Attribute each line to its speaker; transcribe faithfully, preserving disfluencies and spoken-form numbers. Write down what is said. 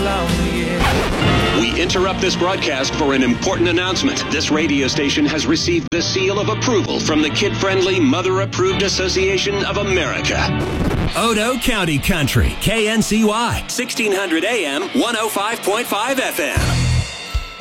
Speaker 1: lonely, yeah.
Speaker 2: We interrupt this broadcast for an important announcement. This radio station has received the seal of approval from the Kid-Friendly, Mother-Approved Association of America. Odo County Country, K N C Y, sixteen hundred A M, one oh five point five F M.